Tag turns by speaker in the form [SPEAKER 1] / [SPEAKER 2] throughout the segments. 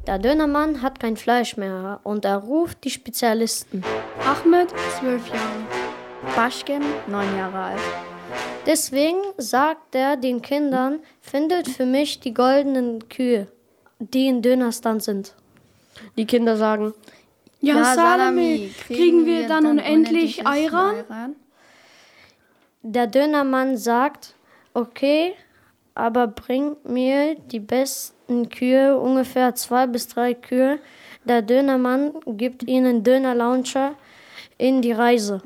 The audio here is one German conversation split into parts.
[SPEAKER 1] Der Dönermann hat kein Fleisch mehr und er ruft die Spezialisten.
[SPEAKER 2] Ahmed, 12 Jahre.
[SPEAKER 3] Baschkem, 9 Jahre alt.
[SPEAKER 1] Deswegen sagt er den Kindern, findet für mich die goldenen Kühe, die in Dönerstand sind.
[SPEAKER 4] Die Kinder sagen,
[SPEAKER 2] Ja, Salami, kriegen wir dann unendlich Ayran?
[SPEAKER 1] Der Dönermann sagt, okay, aber bringt mir die besten Kühe, ungefähr 2 bis 3 Kühe. Der Dönermann gibt ihnen Dönerlauncher in die Reise.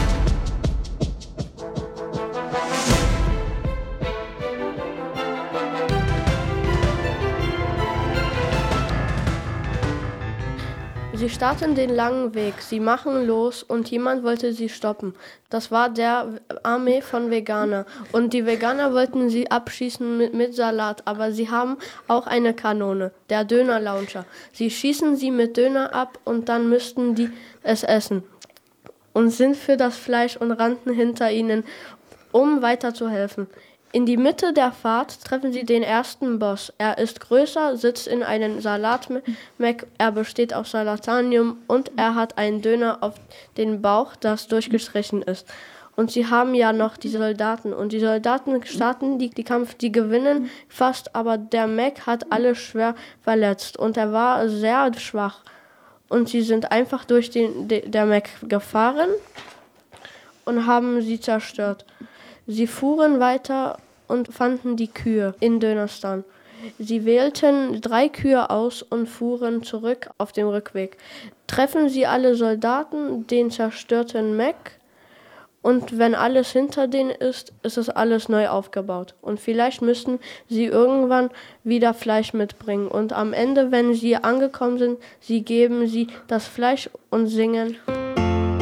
[SPEAKER 4] sie starten den langen Weg, sie machen los und jemand wollte sie stoppen. Das war der Armee von Veganer. Und die Veganer wollten sie abschießen mit Salat, aber sie haben auch eine Kanone, der Dönerlauncher. Sie schießen sie mit Döner ab und dann müssten die es essen. Und sind für das Fleisch und rannten hinter ihnen, um weiterzuhelfen. In die Mitte der Fahrt treffen sie den ersten Boss. Er ist größer, sitzt in einem Salatmeck, er besteht aus Salatanium und er hat einen Döner auf den Bauch, das durchgestrichen ist. Und sie haben ja noch die Soldaten. Und die Soldaten starten die Kampf, die gewinnen fast, aber der Meck hat alle schwer verletzt und er war sehr schwach. Und sie sind einfach durch der Meck gefahren und haben sie zerstört. Sie fuhren weiter und fanden die Kühe in Dönerstan. Sie wählten 3 Kühe aus und fuhren zurück auf dem Rückweg. Treffen sie alle Soldaten, den zerstörten Meck, und wenn alles hinter denen ist es alles neu aufgebaut. Und vielleicht müssen sie irgendwann wieder Fleisch mitbringen. Und am Ende, wenn sie angekommen sind, sie geben sie das Fleisch und singen